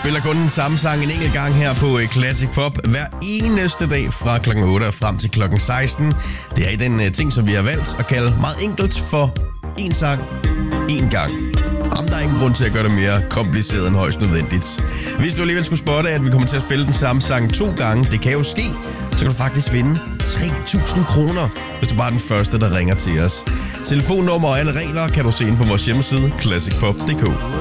spiller kun den samme sang en enkelt gang her på Classic Pop hver eneste dag fra klokken 8 og frem til klokken 16. Det er i den ting, som vi har valgt at kalde meget enkelt for én sang, én gang. Om der er ingen grund til at gøre det mere kompliceret end højst nødvendigt. Hvis du alligevel skulle spotte, at vi kommer til at spille den samme sang 2 gange, det kan jo ske, så kan du faktisk vinde 3.000 kroner, hvis du bare er den første, der ringer til os. Telefonnummer og alle regler kan du se ind på vores hjemmeside classicpop.dk.